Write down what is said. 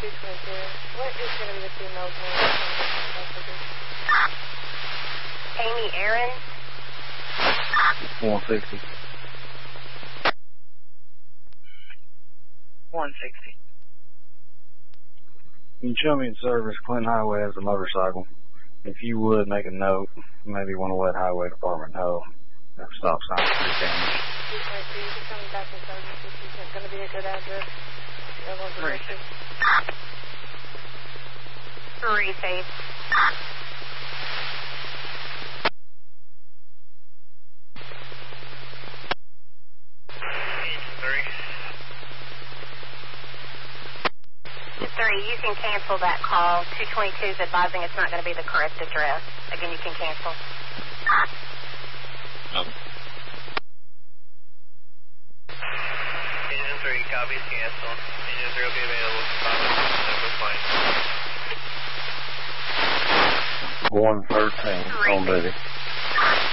What is going to be the female's name? Amy Aaron. 160. 160. Can you show me in service? Clinton Highway has a motorcycle. If you would, make a note. Maybe want to let Highway Department know that stop sign is pretty damaged. 222, you can come back in service. This isn't going to be a good address. Great. 3 safe. You can cancel that call. 222 is advising it's not going to be the correct address. Again, you can cancel. Engine 3, copies canceled. Engine 3 will be available for 5 minutes. 113 on Betty.